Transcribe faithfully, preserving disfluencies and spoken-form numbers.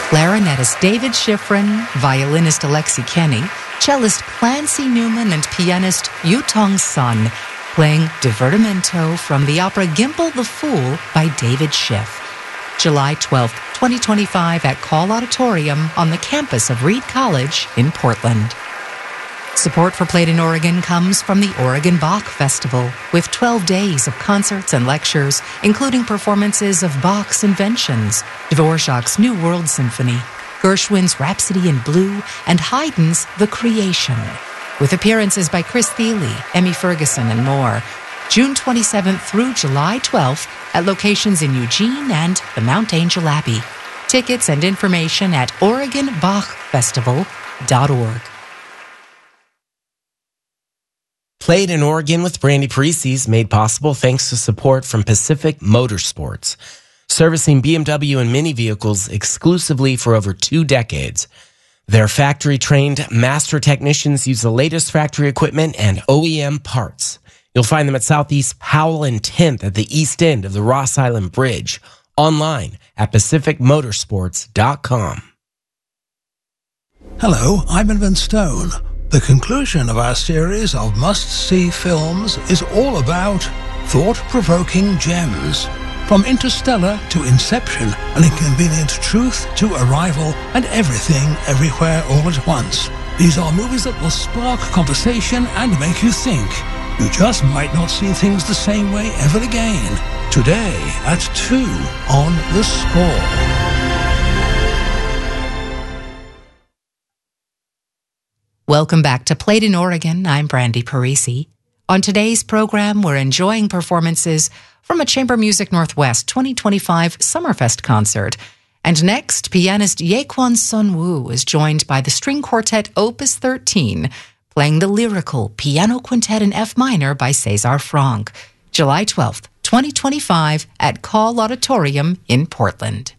clarinetist David Schifrin, violinist Alexi Kenny, cellist Clancy Newman, and pianist Yutong Sun, playing Divertimento from the opera Gimple the Fool by David Schiff. July twelfth, twenty twenty-five at Call Auditorium on the campus of Reed College in Portland. Support for Played in Oregon comes from the Oregon Bach Festival, with twelve days of concerts and lectures, including performances of Bach's Inventions, Dvorak's New World Symphony, Gershwin's Rhapsody in Blue, and Haydn's The Creation, with appearances by Chris Thile, Emmy Ferguson, and more. June twenty-seventh through July twelfth at locations in Eugene and the Mount Angel Abbey. Tickets and information at oregon bach festival dot org. Played in Oregon with Brandy Parisi is made possible thanks to support from Pacific Motorsports, servicing B M W and Mini vehicles exclusively for over two decades. Their factory-trained master technicians use the latest factory equipment and O E M parts. You'll find them at Southeast Powell and tenth at the east end of the Ross Island Bridge, online at pacific motorsports dot com. Hello, I'm Edmund Stone. The conclusion of our series of must-see films is all about thought-provoking gems. From Interstellar to Inception, an inconvenient truth to Arrival, and everything, everywhere, all at once. These are movies that will spark conversation and make you think. You just might not see things the same way ever again. Today at two on The Score. Welcome back to Played in Oregon. I'm Brandy Parisi. On today's program, we're enjoying performances from a Chamber Music Northwest twenty twenty-five Summerfest concert. And next, pianist Yekwon Sun Woo is joined by the String Quartet Opus thirteen, playing the lyrical Piano Quintet in F minor by César Franck. July twelfth, twenty twenty-five at Call Auditorium in Portland.